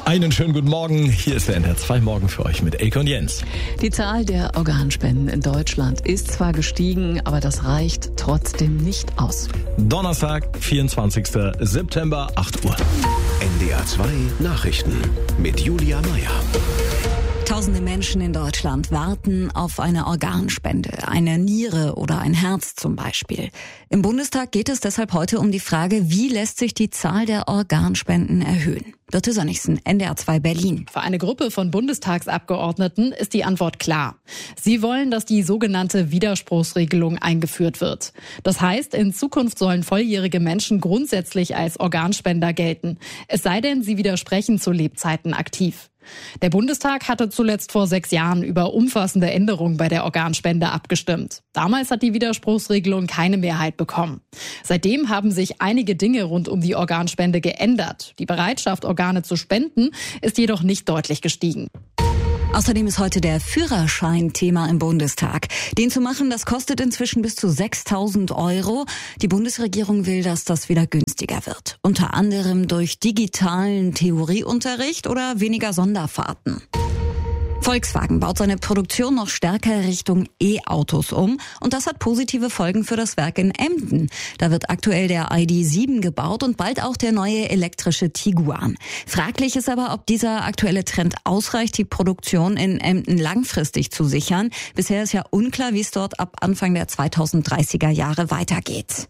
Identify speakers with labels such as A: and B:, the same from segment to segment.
A: Einen schönen guten Morgen. Hier ist der NDR 2 Morgen für euch mit Elke und Jens.
B: Die Zahl der Organspenden in Deutschland ist zwar gestiegen, aber das reicht trotzdem nicht aus.
A: Donnerstag, 24. September, 8 Uhr.
C: NDR 2 Nachrichten mit Julia Meyer.
D: Tausende Menschen in Deutschland warten auf eine Organspende, eine Niere oder ein Herz zum Beispiel. Im Bundestag geht es deshalb heute um die Frage, wie lässt sich die Zahl der Organspenden erhöhen? Birte Sönnigsen, NDR 2 Berlin.
E: Für eine Gruppe von Bundestagsabgeordneten ist die Antwort klar. Sie wollen, dass die sogenannte Widerspruchsregelung eingeführt wird. Das heißt, in Zukunft sollen volljährige Menschen grundsätzlich als Organspender gelten. Es sei denn, sie widersprechen zu Lebzeiten aktiv. Der Bundestag hatte zuletzt vor 6 Jahren über umfassende Änderungen bei der Organspende abgestimmt. Damals hat die Widerspruchsregelung keine Mehrheit bekommen. Seitdem haben sich einige Dinge rund um die Organspende geändert. Die Bereitschaft, Organe zu spenden, ist jedoch nicht deutlich gestiegen.
D: Außerdem ist heute der Führerschein Thema im Bundestag. Den zu machen, das kostet inzwischen bis zu 6.000 €. Die Bundesregierung will, dass das wieder günstiger wird. Unter anderem durch digitalen Theorieunterricht oder weniger Sonderfahrten. Volkswagen baut seine Produktion noch stärker Richtung E-Autos um und das hat positive Folgen für das Werk in Emden. Da wird aktuell der ID.7 gebaut und bald auch der neue elektrische Tiguan. Fraglich ist aber, ob dieser aktuelle Trend ausreicht, die Produktion in Emden langfristig zu sichern. Bisher ist ja unklar, wie es dort ab Anfang der 2030er Jahre weitergeht.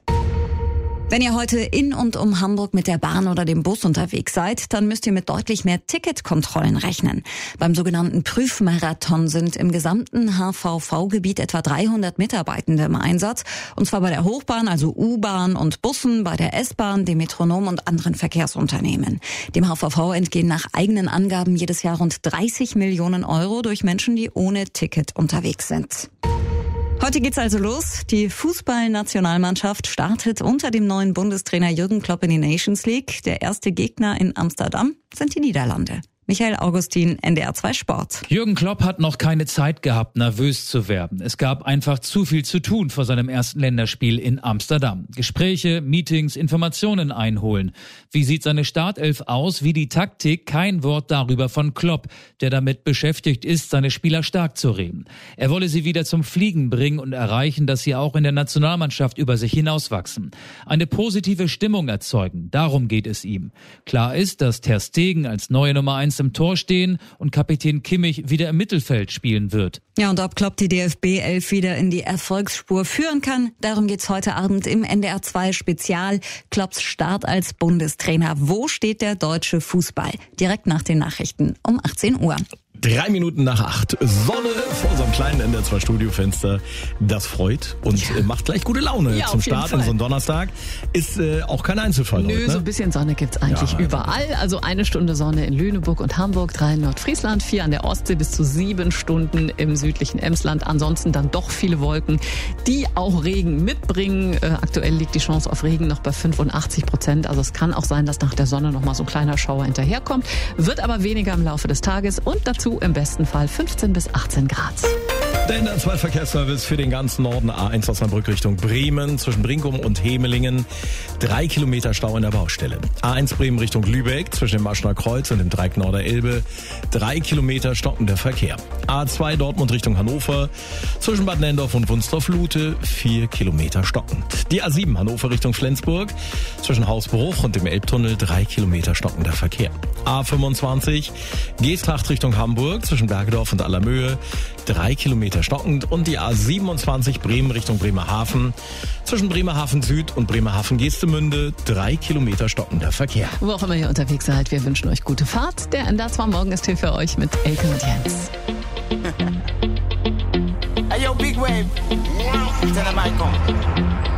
D: Wenn ihr heute in und um Hamburg mit der Bahn oder dem Bus unterwegs seid, dann müsst ihr mit deutlich mehr Ticketkontrollen rechnen. Beim sogenannten Prüfmarathon sind im gesamten HVV-Gebiet etwa 300 Mitarbeitende im Einsatz. Und zwar bei der Hochbahn, also U-Bahn und Bussen, bei der S-Bahn, dem Metronom und anderen Verkehrsunternehmen. Dem HVV entgehen nach eigenen Angaben jedes Jahr rund 30 Millionen € durch Menschen, die ohne Ticket unterwegs sind. Heute geht's also los. Die Fußballnationalmannschaft startet unter dem neuen Bundestrainer Jürgen Klopp in die Nations League. Der erste Gegner in Amsterdam sind die Niederlande. Michael Augustin, NDR 2 Sport.
F: Jürgen Klopp hat noch keine Zeit gehabt, nervös zu werden. Es gab einfach zu viel zu tun vor seinem ersten Länderspiel in Amsterdam. Gespräche, Meetings, Informationen einholen. Wie sieht seine Startelf aus? Wie die Taktik? Kein Wort darüber von Klopp, der damit beschäftigt ist, seine Spieler stark zu reden. Er wolle sie wieder zum Fliegen bringen und erreichen, dass sie auch in der Nationalmannschaft über sich hinauswachsen. Eine positive Stimmung erzeugen, darum geht es ihm. Klar ist, dass Ter Stegen als neue Nummer 1 im Tor stehen und Kapitän Kimmich wieder im Mittelfeld spielen wird.
D: Ja, und ob Klopp die DFB-11 wieder in die Erfolgsspur führen kann, darum geht's heute Abend im NDR 2 Spezial. Klopps Start als Bundestrainer. Wo steht der deutsche Fußball? Direkt nach den Nachrichten um 18 Uhr.
A: 3 Minuten nach 8. Sonne vor unserem kleinen NDR 2 Studiofenster. Das freut und macht gleich gute Laune zum Start in so einem Donnerstag. Ist auch kein Einzelfall.
B: Nö,
A: heute, ne?
B: So ein bisschen Sonne gibt's eigentlich überall. Also 1 Stunde Sonne in Lüneburg und Hamburg, 3 in Nordfriesland, 4 an der Ostsee, bis zu 7 Stunden im südlichen Emsland. Ansonsten dann doch viele Wolken, die auch Regen mitbringen. Aktuell liegt die Chance auf Regen noch bei 85%. Also es kann auch sein, dass nach der Sonne noch mal so ein kleiner Schauer hinterherkommt. Wird aber weniger im Laufe des Tages und dazu im besten Fall 15 bis 18 Grad.
A: Der NDR 2 Verkehrsservice für den ganzen Norden. A1 Osnabrück Richtung Bremen zwischen Brinkum und Hemelingen. 3 Kilometer Stau in der Baustelle. A1 Bremen Richtung Lübeck zwischen dem Maschner Kreuz und dem Dreieck Norderelbe. 3 Kilometer stockender Verkehr. A2 Dortmund Richtung Hannover zwischen Bad Nendorf und Wunstorf-Lute. 4 Kilometer stockend. Die A7 Hannover Richtung Flensburg zwischen Hausbruch und dem Elbtunnel. 3 Kilometer stockender Verkehr. A25 Geesthacht Richtung Hamburg zwischen Bergedorf und Allermöhe. 3 Kilometer stockend und die A27 Bremen Richtung Bremerhaven zwischen Bremerhaven Süd und Bremerhaven Geestemünde 3 Kilometer stockender Verkehr.
B: Wo auch immer ihr unterwegs seid, wir wünschen euch gute Fahrt. Der NDR 2 Morgen ist hier für euch mit Elke und Jens.
G: Hey yo, Big Wave. Tell them I come.